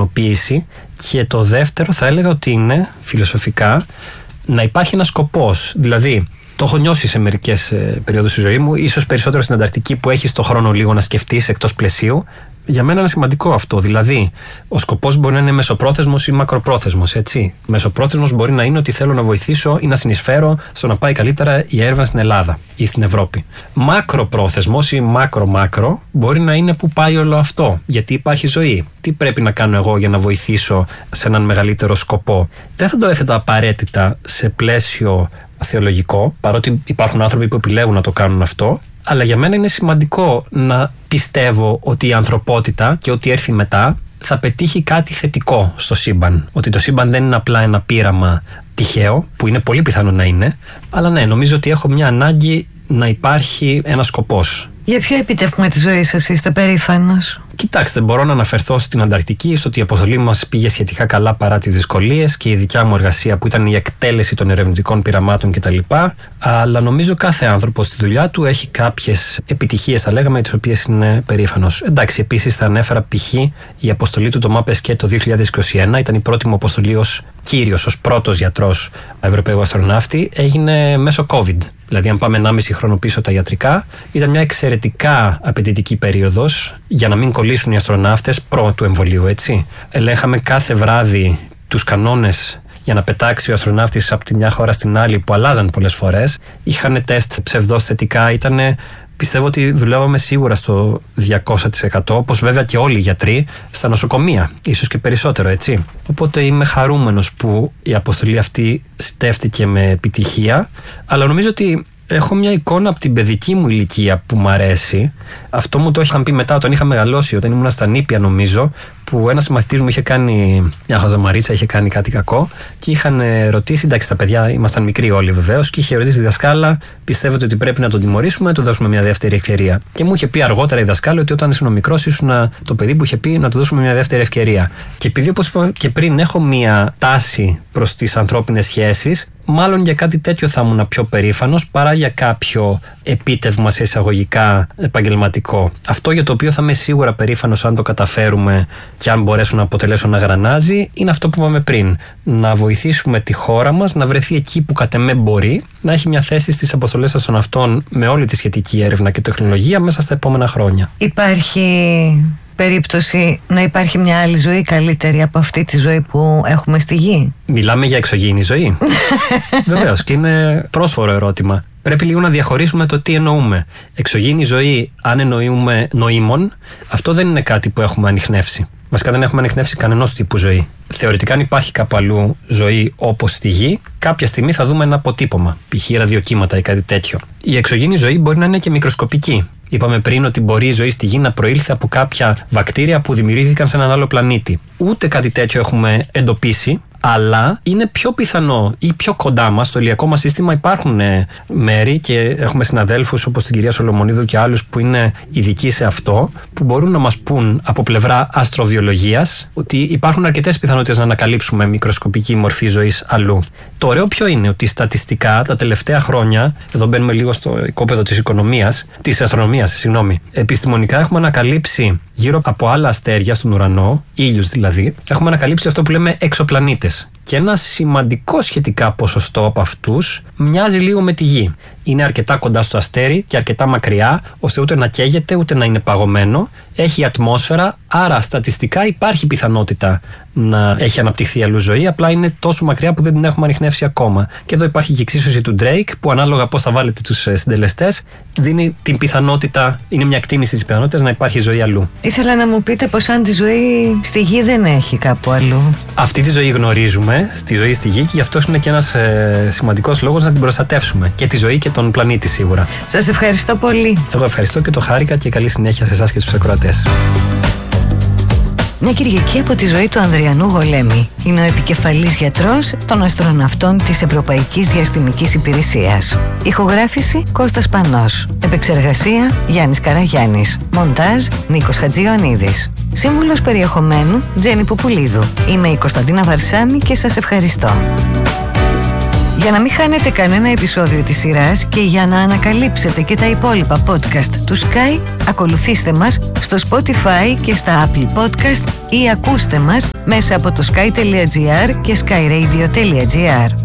ικανοποίηση. Και το δεύτερο θα έλεγα ότι είναι φιλοσοφικά να υπάρχει ένας σκοπός. Δηλαδή, το έχω νιώσει σε μερικές περιόδους της ζωής μου, ίσως περισσότερο στην Ανταρκτική που έχεις το χρόνο λίγο να σκεφτείς εκτός πλαισίου. Για μένα είναι σημαντικό αυτό. Δηλαδή, ο σκοπός μπορεί να είναι μεσοπρόθεσμος ή μακροπρόθεσμος. Έτσι. Μεσοπρόθεσμος μπορεί να είναι ότι θέλω να βοηθήσω ή να συνεισφέρω στο να πάει καλύτερα η έρευνα στην Ελλάδα ή στην Ευρώπη. Μακροπρόθεσμος ή μάκρο μπορεί να είναι που πάει όλο αυτό. Γιατί υπάρχει ζωή. Τι πρέπει να κάνω εγώ για να βοηθήσω σε έναν μεγαλύτερο σκοπό. Δεν θα το έθετα απαραίτητα σε πλαίσιο θεολογικό, παρότι υπάρχουν άνθρωποι που επιλέγουν να το κάνουν αυτό. Αλλά για μένα είναι σημαντικό να πιστεύω ότι η ανθρωπότητα και ό,τι έρθει μετά θα πετύχει κάτι θετικό στο σύμπαν. Ότι το σύμπαν δεν είναι απλά ένα πείραμα τυχαίο, που είναι πολύ πιθανό να είναι, αλλά ναι, νομίζω ότι έχω μια ανάγκη να υπάρχει ένας σκοπός. Για ποιο επίτευγμα της ζωής σας είστε περήφανος? Κοιτάξτε, μπορώ να αναφερθώ στην Ανταρκτική, στο ότι η αποστολή μας πήγε σχετικά καλά παρά τις δυσκολίες και η δικιά μου εργασία που ήταν η εκτέλεση των ερευνητικών πειραμάτων κτλ. Αλλά νομίζω κάθε άνθρωπος στη δουλειά του έχει κάποιες επιτυχίες, θα λέγαμε, τις οποίες είναι περήφανος. Εντάξει, επίσης θα ανέφερα π.χ. η αποστολή του το MAPESCHE το 2021, ήταν η πρώτη μου αποστολή ως κύριος, ως πρώτος γιατρός Ευρωπαίου αστροναύτη, έγινε μέσω COVID. Δηλαδή, αν πάμε 1,5 χρόνο πίσω τα ιατρικά, ήταν μια εξαιρετικά απαιτητική περίοδος για να μην κολλήσουν οι αστροναύτες προ του εμβολίου, έτσι. Ελέγχαμε κάθε βράδυ τους κανόνες για να πετάξει ο αστροναύτης από τη μια χώρα στην άλλη, που αλλάζαν πολλές φορές. Είχαν τεστ ψευδώς θετικά, πιστεύω ότι δουλεύαμε σίγουρα στο 200%, όπως βέβαια και όλοι οι γιατροί στα νοσοκομεία, ίσως και περισσότερο, έτσι. Οπότε είμαι χαρούμενος που η αποστολή αυτή στέφτηκε με επιτυχία, αλλά νομίζω ότι έχω μια εικόνα από την παιδική μου ηλικία που μου αρέσει. Αυτό μου το είχαν πει μετά, όταν είχα μεγαλώσει, όταν ήμουν στα νήπια, νομίζω, που ένας μαθητής μου είχε κάνει μια χαζομαρίτσα, είχε κάνει κάτι κακό και είχαν ρωτήσει, εντάξει, τα παιδιά ήμασταν μικροί όλοι βεβαίως, και είχε ρωτήσει τη δασκάλα, πιστεύετε ότι πρέπει να τον τιμωρήσουμε, να του δώσουμε μια δεύτερη ευκαιρία? Και μου είχε πει αργότερα η δασκάλα ότι όταν ήσουν μικρός, ήσουν το παιδί που είχε πει να του δώσουμε μια δεύτερη ευκαιρία. Και επειδή, όπως είπα και πριν, έχω μια τάση προς τις ανθρώπινες σχέσεις, μάλλον για κάτι τέτοιο θα ήμουν πιο περήφανος παρά για κάποιο επίτευγμα σε εισαγωγικά επαγγελματικό. Αυτό για το οποίο θα είμαι σίγουρα περήφανος αν το καταφέρουμε και αν μπορέσουν να αποτελέσουν ένα γρανάζι, είναι αυτό που είπαμε πριν. Να βοηθήσουμε τη χώρα μας να βρεθεί εκεί που κατ' εμέ μπορεί, να έχει μια θέση στις αποστολές αστροναυτών με όλη τη σχετική έρευνα και τεχνολογία μέσα στα επόμενα χρόνια. Υπάρχει περίπτωση να υπάρχει μια άλλη ζωή καλύτερη από αυτή τη ζωή που έχουμε στη γη? Μιλάμε για εξωγήινη ζωή. Βεβαίως, και είναι πρόσφορο ερώτημα. Πρέπει λίγο να διαχωρίσουμε το τι εννοούμε. Εξωγήινη ζωή, αν εννοούμε νοήμων, αυτό δεν είναι κάτι που έχουμε ανιχνεύσει. Βασικά δεν έχουμε ανιχνεύσει κανενός τύπου ζωή. Θεωρητικά, αν υπάρχει κάπου αλλού ζωή όπως στη γη, κάποια στιγμή θα δούμε ένα αποτύπωμα, π.χ. ραδιοκύματα ή κάτι τέτοιο. Η εξωγήινη ζωή μπορεί να είναι και μικροσκοπική. Είπαμε πριν ότι μπορεί η ζωή στη γη να προήλθε από κάποια βακτήρια που δημιουργήθηκαν σε έναν άλλο πλανήτη. Ούτε κάτι τέτοιο έχουμε εντοπίσει, αλλά είναι πιο πιθανό ή πιο κοντά μας, στο ηλιακό μας σύστημα υπάρχουν μέρη και έχουμε συναδέλφους όπως την κυρία Σολομονίδου και άλλους που είναι ειδικοί σε αυτό, που μπορούν να μας πούν από πλευρά αστροβιολογίας ότι υπάρχουν αρκετές πιθανότητες να ανακαλύψουμε μικροσκοπική μορφή ζωής αλλού. Το ωραίο ποιο είναι? Ότι στατιστικά τα τελευταία χρόνια, εδώ μπαίνουμε λίγο στο οικόπεδο της αστρονομίας, επιστημονικά έχουμε ανακαλύψει γύρω από άλλα αστέρια στον ουρανό, ήλιους δηλαδή, έχουμε ανακαλύψει αυτό που λέμε εξωπλανήτες. Και ένα σημαντικό σχετικά ποσοστό από αυτούς μοιάζει λίγο με τη Γη. Είναι αρκετά κοντά στο αστέρι και αρκετά μακριά, ώστε ούτε να καίγεται ούτε να είναι παγωμένο. Έχει ατμόσφαιρα, άρα στατιστικά υπάρχει πιθανότητα να έχει αναπτυχθεί αλλού ζωή, απλά είναι τόσο μακριά που δεν την έχουμε ανιχνεύσει ακόμα. Και εδώ υπάρχει και η εξίσωση του Drake, που ανάλογα πώς θα βάλετε τους συντελεστές, δίνει την πιθανότητα, είναι μια εκτίμηση της πιθανότητας να υπάρχει ζωή αλλού. Ήθελα να μου πείτε πως αν τη ζωή στη Γη δεν έχει κάπου αλλού. Αυτή τη ζωή γνωρίζουμε, στη ζωή στη Γη, και γι' αυτό είναι και ένας σημαντικός λόγος να την προστατεύσουμε. Και τη ζωή και τον πλανήτη σίγουρα. Σας ευχαριστώ πολύ. Εγώ ευχαριστώ και το χάρηκα, και καλή συνέχεια σε εσάς και στους ακροατές. Μια Κυριακή από τη ζωή του Ανδριανού Γολέμη. Είναι ο επικεφαλής γιατρός των αστροναυτών της Ευρωπαϊκής Διαστημικής Υπηρεσίας. Ηχογράφηση Κώστας Πανός. Επεξεργασία Γιάννης Καραγιάννης. Μοντάζ Νίκος Χατζιωαννίδης. Σύμβουλος περιεχομένου Τζέννη Πουπουλίδου. Είμαι η Κωνσταντίνα Βαρσάμη και σας ευχαριστώ. Για να μην χάνετε κανένα επεισόδιο της σειράς και για να ανακαλύψετε και τα υπόλοιπα podcast του Sky, ακολουθήστε μας στο Spotify και στα Apple Podcast ή ακούστε μας μέσα από το sky.gr και skyradio.gr.